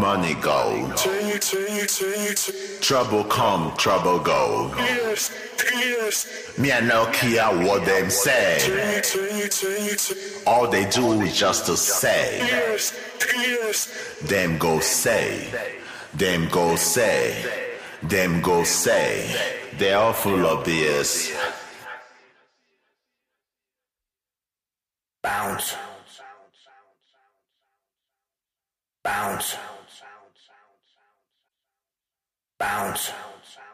money go. Trouble come, trouble go. Me I no care what them say. All they do is just to say. Them go say. Them go say. Them go say. They are full of BS. Bounce. Bounce. Bounce.